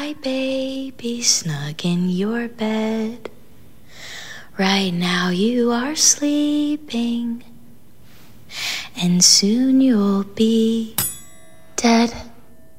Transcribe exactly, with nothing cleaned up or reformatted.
my baby snug in your bed. Right now you are sleeping, and soon you'll be dead.